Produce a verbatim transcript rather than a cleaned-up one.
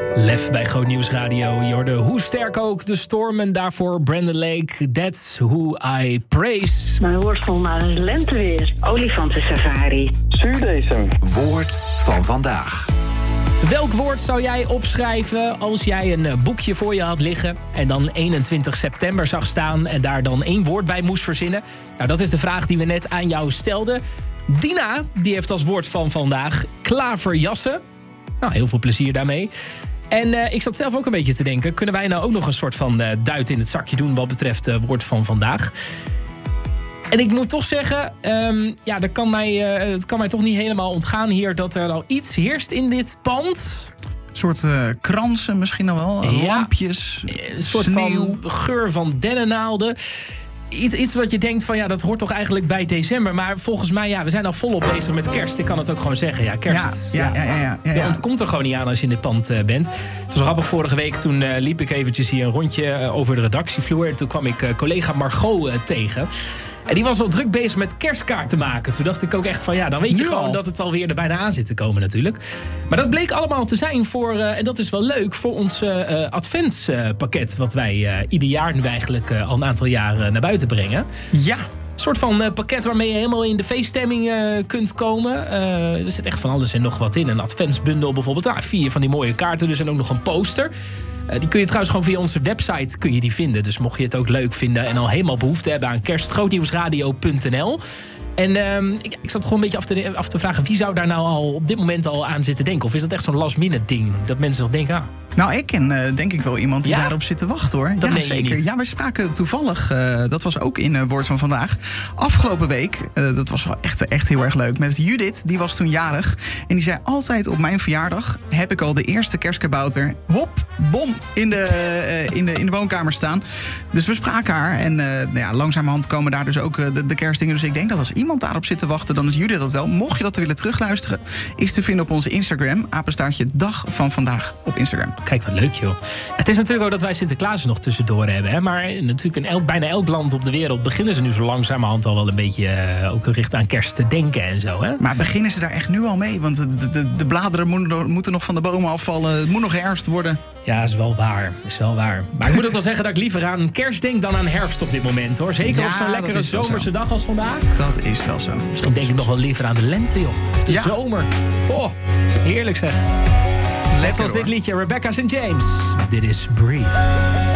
Lef bij Groot Nieuws Radio. Je hoorde hoe sterk ook de storm. En daarvoor Brandon Lake, That's Who I Praise. Mijn woord van vandaag is lenteweer. Olifantensafari. Zuurdesem. Woord van vandaag. Welk woord zou jij opschrijven als jij een boekje voor je had liggen... en dan eenentwintig september zag staan en daar dan één woord bij moest verzinnen? Nou, dat is de vraag die we net aan jou stelden. Dina, die heeft als woord van vandaag klaverjassen. Nou, heel veel plezier daarmee. En uh, ik zat zelf ook een beetje te denken... kunnen wij nou ook nog een soort van uh, duit in het zakje doen... wat betreft het uh, woord van vandaag? En ik moet toch zeggen... Um, ja, dat kan mij, uh, het kan mij toch niet helemaal ontgaan hier... dat er al iets heerst in dit pand. Een soort uh, kransen misschien nog wel. Ja, lampjes, een soort sneeuw. van geur van dennennaalden. Iets, iets wat je denkt van ja, dat hoort toch eigenlijk bij december. Maar volgens mij, ja, we zijn al volop bezig met kerst. Ik kan het ook gewoon zeggen. Ja, kerst. Ja, ja, ja, ja, ja, ja. Je ontkomt er gewoon niet aan als je in dit pand uh, bent. Het was grappig, vorige week toen uh, liep ik eventjes hier een rondje uh, over de redactievloer. En toen kwam ik uh, collega Margot uh, tegen. En die was al druk bezig met kerstkaarten maken. Toen dacht ik ook echt van ja, dan weet je nu gewoon al. dat het alweer er bijna aan zit te komen natuurlijk. Maar dat bleek allemaal te zijn voor, uh, en dat is wel leuk, voor ons uh, adventspakket. Uh, wat wij uh, ieder jaar nu eigenlijk uh, al een aantal jaren naar buiten brengen. Ja. Een soort van uh, pakket waarmee je helemaal in de feeststemming uh, kunt komen. Uh, er zit echt van alles en nog wat in. Een adventsbundel bijvoorbeeld. Nou, vier van die mooie kaarten dus en ook nog een poster. Uh, die kun je trouwens gewoon via onze website kun je die vinden. Dus mocht je het ook leuk vinden en al helemaal behoefte hebben aan kerst, grootnieuwsradio punt n l. En uh, ik, ik zat gewoon een beetje af te, af te vragen... wie zou daar nou al op dit moment al aan zitten denken? Of is dat echt zo'n last minute ding? Dat mensen nog denken... Ah, Nou, ik ken uh, denk ik wel iemand die ja? daarop zit te wachten, hoor. Dat ja, meen je zeker. niet. Ja, wij spraken toevallig, uh, dat was ook in uh, Woord van Vandaag... afgelopen week, uh, dat was wel echt, echt heel erg leuk... met Judith, die was toen jarig. En die zei altijd op mijn verjaardag... heb ik al de eerste kerstkabouter, hop, bom, in de, uh, in de, in de woonkamer staan. Dus we spraken haar. En uh, nou ja, langzamerhand komen daar dus ook uh, de, de kerstdingen. Dus ik denk dat als iemand daarop zit te wachten... dan is Judith dat wel. Mocht je dat willen terugluisteren... is te vinden op onze Instagram. Apenstaartje Dag van Vandaag op Instagram. kijk wat leuk, joh. Het is natuurlijk ook dat wij Sinterklaas er nog tussendoor hebben. Hè? Maar natuurlijk in elk, bijna elk land op de wereld... beginnen ze nu zo langzamerhand al wel een beetje... Uh, ook gericht aan kerst te denken en zo. Hè? Maar beginnen ze daar echt nu al mee? Want de, de, de bladeren moeten, moeten nog van de bomen afvallen. Het moet nog herfst worden. Ja, is wel waar. Is wel waar. Maar ik moet ook wel zeggen dat ik liever aan kerst denk dan aan herfst op dit moment, hoor. Zeker Ja, op zo'n dat lekkere is wel zomerse zo. dag als vandaag. Dat is wel zo. Misschien denk ik nog wel liever aan de lente, joh. Of de Ja. zomer. Oh, heerlijk zeg. Net zoals dit liedje, Rebecca Saint James. Dit is Breathe.